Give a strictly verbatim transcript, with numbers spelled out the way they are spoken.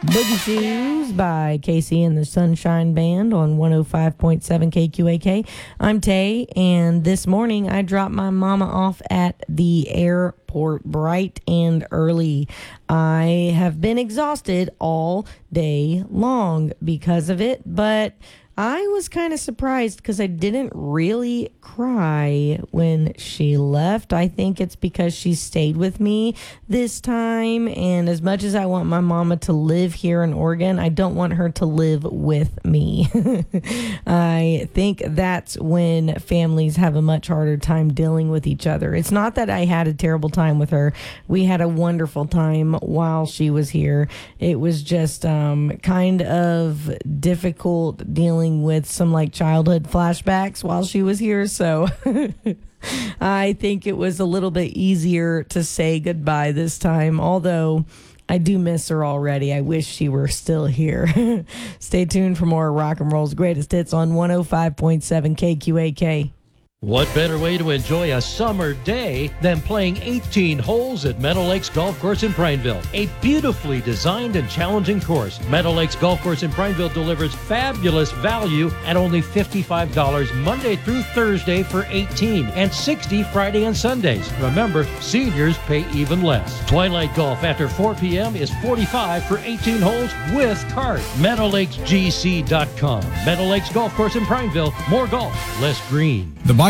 Boogie Shoes by Casey and the Sunshine Band on one oh five point seven K Q A K. I'm Tay, and this morning I dropped my mama off at the airport bright and early. I have been exhausted all day long because of it, but I was kind of surprised because I didn't really cry when she left. I think it's because she stayed with me this time, and as much as I want my mama to live here in Oregon, I don't want her to live with me. I think that's when families have a much harder time dealing with each other. It's not that I had a terrible time with her. We had a wonderful time while she was here. It was just um, kind of difficult dealing with some like childhood flashbacks while she was here, so I think it was a little bit easier to say goodbye this time, although I do miss her already. I wish she were still here. Stay tuned for more Rock and Roll's greatest hits on one oh five point seven K Q A K. What better way to enjoy a summer day than playing eighteen holes at Meadow Lakes Golf Course in Prineville? A beautifully designed and challenging course, Meadow Lakes Golf Course in Prineville delivers fabulous value at only fifty-five dollars Monday through Thursday for eighteen and sixty dollars Friday and Sundays. Remember, seniors pay even less. Twilight Golf after four p.m. is forty-five dollars for eighteen holes with cart. Meadow Lakes G C dot com. Meadow Lakes Golf Course in Prineville. More golf, less green. The